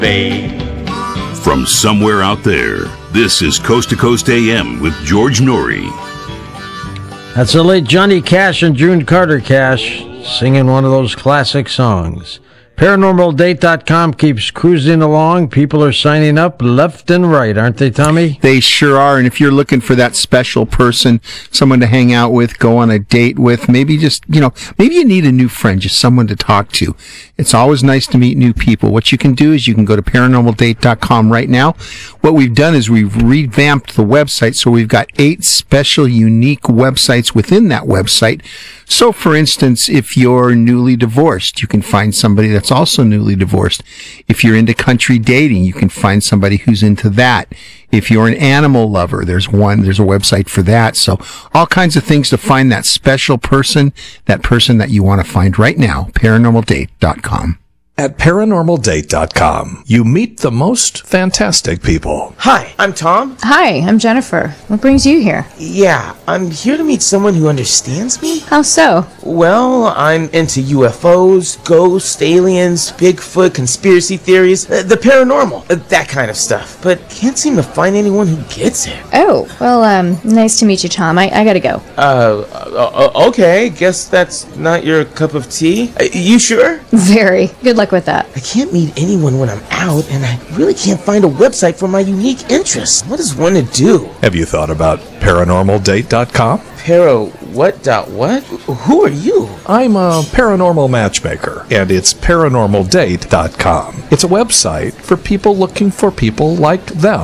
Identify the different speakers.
Speaker 1: From somewhere out there, this is Coast to Coast AM with George Norrie.
Speaker 2: That's the late Johnny Cash and June Carter Cash singing one of those classic songs. ParanormalDate.com keeps cruising along. People are signing up left and right, aren't they, Tommy?
Speaker 3: They sure are. And if you're looking for that special person, someone to hang out with, go on a date with, maybe just, maybe you need a new friend, just someone to talk to. It's always nice to meet new people. What you can do is you can go to ParanormalDate.com right now. What we've done is we've revamped the website, so we've got 8 special, unique websites within that website. So, for instance, if you're newly divorced, you can find somebody that's also newly divorced. If you're into country dating, you can find somebody who's into that. If you're an animal lover, there's a website for that. So all kinds of things to find that special person that you want to find right now, ParanormalDate.com.
Speaker 4: At ParanormalDate.com, you meet the most fantastic people.
Speaker 5: Hi, I'm Tom.
Speaker 6: Hi, I'm Jennifer. What brings you here?
Speaker 5: Yeah, I'm here to meet someone who understands me.
Speaker 6: How so?
Speaker 5: Well, I'm into UFOs, ghosts, aliens, Bigfoot, conspiracy theories, the paranormal, that kind of stuff. But can't seem to find anyone who gets it.
Speaker 6: Oh, well, nice to meet you, Tom. I gotta go.
Speaker 5: Okay, guess that's not your cup of tea. You sure?
Speaker 6: Very. Good luck with that.
Speaker 5: I can't meet anyone when I'm out, and I really can't find a website for my unique interests. What is one to do?
Speaker 4: Have you thought about ParanormalDate.com?
Speaker 5: What? Who are you?
Speaker 4: I'm a paranormal matchmaker, and it's ParanormalDate.com. It's a website for people looking for people like them.